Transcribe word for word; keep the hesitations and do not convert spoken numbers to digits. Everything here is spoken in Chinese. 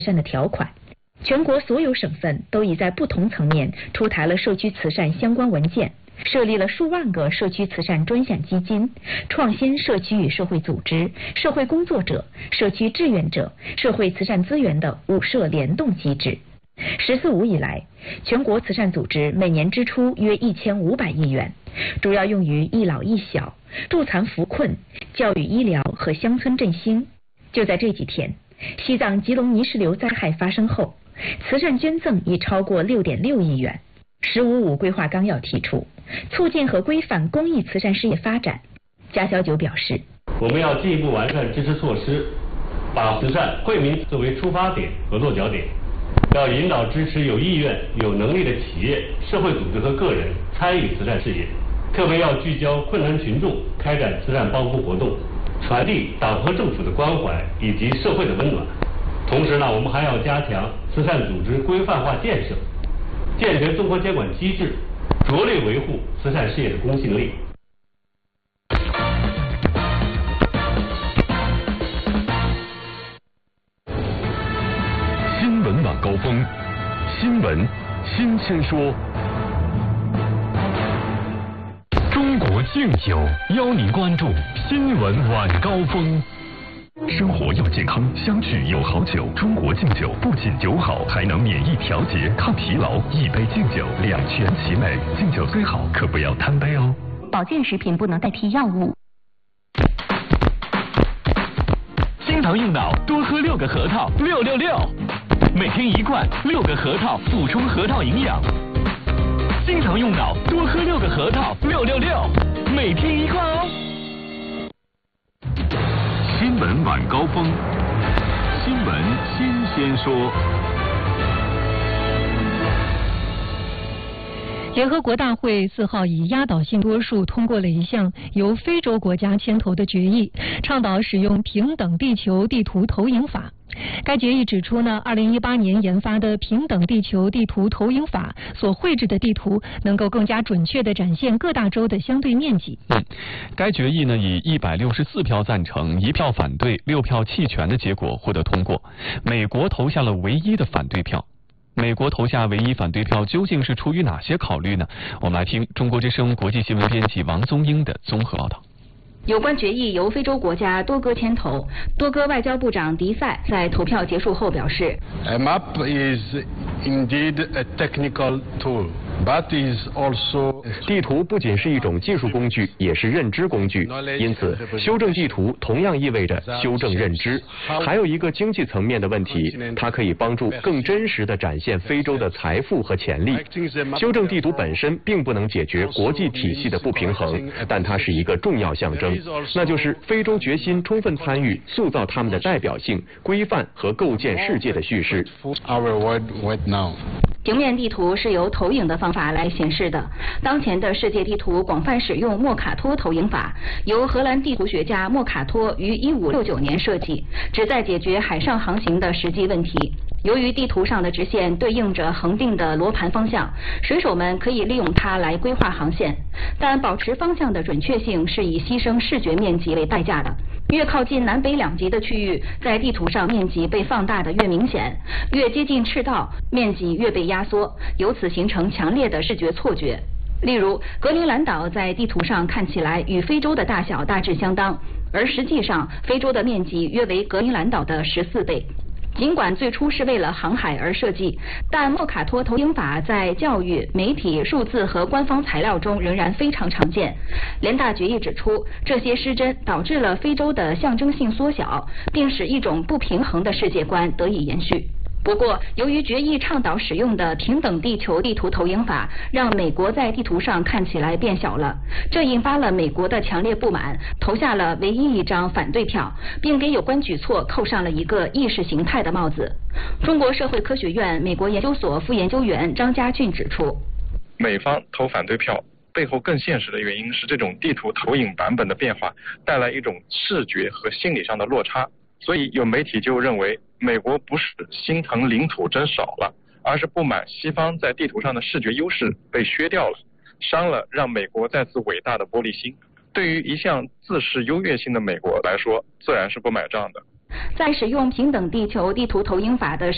善的条款。全国所有省份都已在不同层面出台了社区慈善相关文件，设立了数万个社区慈善专项基金，创新社区与社会组织、社会工作者、社区志愿者、社会慈善资源的五社联动机制。十四五以来，全国慈善组织每年支出约一千五百亿元，主要用于一老一小、助残扶困、教育医疗和乡村振兴。就在这几天，西藏吉隆泥石流灾害发生后，慈善捐赠已超过六点六亿元。十五五规划纲要提出，促进和规范公益慈善事业发展。加小九表示， 我们要进一步完善支持措施，把慈善惠民作为出发点和落脚点，要引导支持有意愿、有能力的企业、社会组织和个人参与慈善事业，特别要聚焦困难群众开展慈善帮扶活动，传递党和政府的关怀以及社会的温暖。同时呢，我们还要加强慈善组织规范化建设，健全综合监管机制，着力维护慈善事业的公信力。 新闻晚高峰，新闻新鲜说。中国敬酒邀您关注新闻晚高峰。生活要健康，相聚有好酒。中国敬酒不仅酒好，还能免疫调节、抗疲劳。一杯敬酒，两全其美。敬酒虽好，可不要贪杯哦。 保健食品不能代替药物。 心疼用脑，多喝六个核桃，六六六，每天一罐，六个核桃，补充核桃营养。心疼用脑，多喝六个核桃，六六六，每天一罐哦。 新闻晚高峰，新闻新鲜说。 联合国大会四号以压倒性多数通过了一项由非洲国家牵头的决议，倡导使用平等地球地图投影法。该决议指出呢，二零一八年研发的平等地球地图投影法所绘制的地图能够更加准确地展现各大洲的相对面积。 嗯，该决议呢以一百六十四票赞成、一票反对、六票弃权的结果获得通过。美国投下了唯一的反对票。美国投下唯一反对票究竟是出于哪些考虑呢？我们来听中国之声国际新闻编辑王宗英的综合报道。 有关决议由非洲国家多哥牵头，多哥外交部长迪塞在投票结束后表示 A map is indeed a technical tool, but is also 地图不仅是一种技术工具，也是认知工具，因此修正地图同样意味着修正认知。还有一个经济层面的问题，它可以帮助更真实地展现非洲的财富和潜力。修正地图本身并不能解决国际体系的不平衡，但它是一个重要象征，那就是非洲决心充分参与塑造他们的代表性、规范和构建世界的叙事。 平面地图是由投影的方法来显示的。当前的世界地图广泛使用莫卡托投影法，由荷兰地图学家莫卡托于一五六九年设计，旨在解决海上航行的实际问题。由于地图上的直线对应着恒定的罗盘方向，水手们可以利用它来规划航线，但保持方向的准确性是以牺牲视觉面积为代价的。越靠近南北两极的区域，在地图上面积被放大的越明显，越接近赤道，面积越被压缩，由此形成强烈的视觉错觉。例如，格陵兰岛在地图上看起来与非洲的大小大致相当，而实际上非洲的面积约为格陵兰岛的十四倍。尽管最初是为了航海而设计，但莫卡托投影法在教育、媒体、数字和官方材料中仍然非常常见。联大决议指出，这些失真导致了非洲的象征性缩小，并使一种不平衡的世界观得以延续。不过，由于决议倡导使用的平等地球地图投影法，让美国在地图上看起来变小了，这引发了美国的强烈不满，投下了唯一一张反对票，并给有关举措扣上了一个意识形态的帽子。中国社会科学院美国研究所副研究员张家俊指出， 美方投反对票背后更现实的原因是这种地图投影版本的变化带来一种视觉和心理上的落差，所以有媒体就认为美国不是心疼领土真少了，而是不满西方在地图上的视觉优势被削掉了，伤了让美国再次伟大的玻璃心。对于一向自视优越性的美国来说，自然是不买账的。 在使用平等地球地图投影法的